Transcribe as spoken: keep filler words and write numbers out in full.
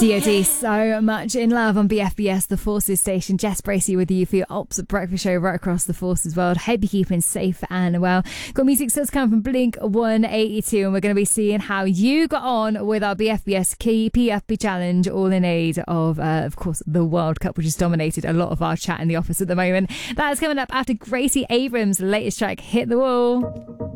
D O D, so much in love on B F B S, the Forces station. Jess Bracey with you for your Ops Breakfast Show right across the Forces world. Hope you're keeping safe and well. Got music still to come from Blink one eighty-two, and we're going to be seeing how you got on with our B F B S Key P F B challenge, all in aid of, uh, of course, the World Cup, which has dominated a lot of our chat in the office at the moment. That is coming up after Gracie Abrams' latest track, Hit the Wall.